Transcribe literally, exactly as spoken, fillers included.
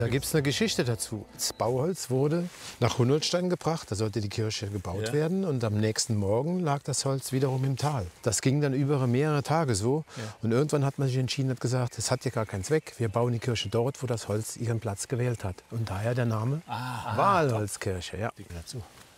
Da gibt es eine Geschichte dazu. Das Bauholz wurde nach Hunoltstein gebracht, da sollte die Kirche gebaut ja. werden. Und am nächsten Morgen lag das Holz wiederum im Tal. Das ging dann über mehrere Tage so. Ja. Und irgendwann hat man sich entschieden und gesagt, das hat ja gar keinen Zweck. Wir bauen die Kirche dort, wo das Holz ihren Platz gewählt hat. Und daher der Name ah, Walholzkirche. Ja. Dazu.